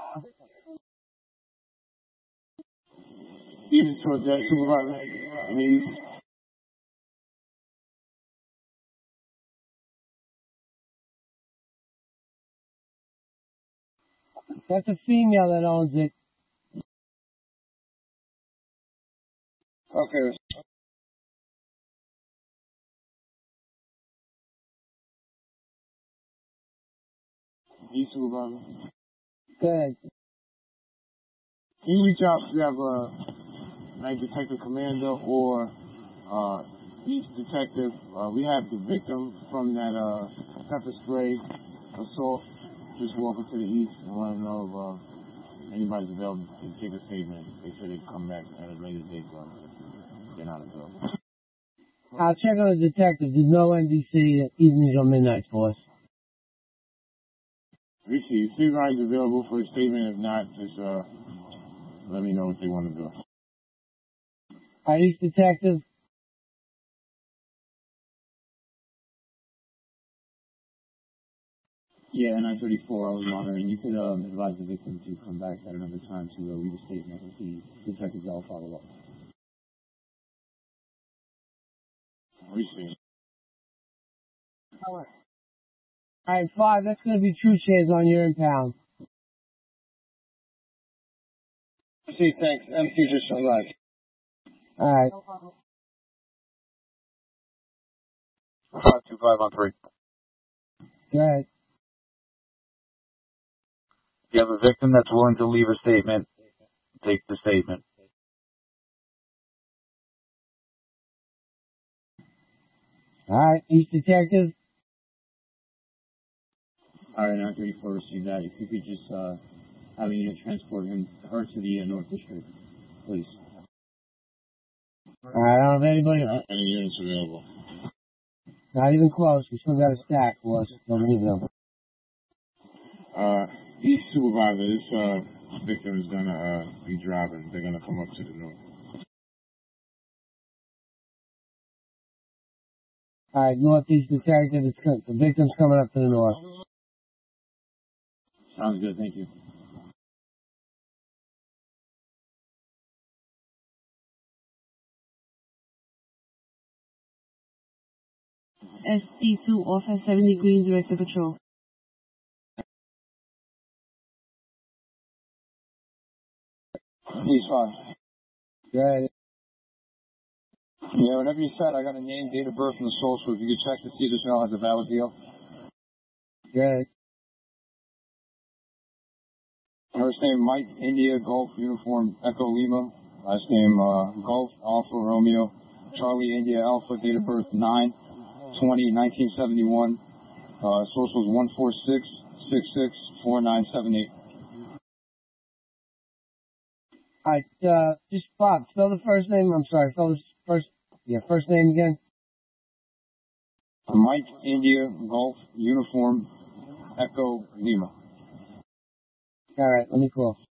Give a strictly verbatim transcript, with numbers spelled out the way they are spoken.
Even towards that supervisor, please. That's a female that owns it. Okay. You supervisor. Good. Can you reach out if you have a night detective commander or uh each detective? Uh, we have the victim from that uh pepper spray assault just walking to the east and want to know if uh, anybody's available to take a statement. They said they'd come back at a later date, but they're not available. I'll check on the detective. There's no N B C evenings or midnights for us. Richie, see if anybody's available for a statement. If not, just uh let me know what they want to do. All right, each detective. Yeah, nine thirty-four, I was monitoring. You could um, advise the victim to come back at another time to uh, leave a statement with the detectives. I'll follow up. Richie. All right. All right, five. That's going to be true shares on your impound. See, thanks. M Q just arrived. All right. Five two five on three. Go ahead. If you have a victim that's willing to leave a statement, take the statement. All right, each detective. All right, nine thirty-four received that. If you could just uh, have a unit transport him, her to the uh, North District, please. All right, I don't have anybody. Not any units available. Not even close. We still got a stack for us. Nobody available. Uh, each supervisor, this uh victim is gonna uh be driving. They're gonna come up to the north. All right, northeast detective. It's good. The victim's coming up to the north. Sounds good. Thank you. S D two, Officer seventy Green, Director Patrol. He's fine. Go ahead. Yeah, whenever you said, I got a name, date of birth, and the social. If you could check to see if this male has a valid deal. Go ahead. First name Mike India Golf Uniform Echo Lima. Last name uh, Golf Alpha Romeo Charlie India Alpha. Date of birth nine twenty nineteen seventy-one. Uh, social is one four six six six four nine seven eight. All right, uh, just Bob, spell the first name. I'm sorry, spell the first, yeah, first name again. Mike India Golf Uniform Echo Lima. All right, let me call.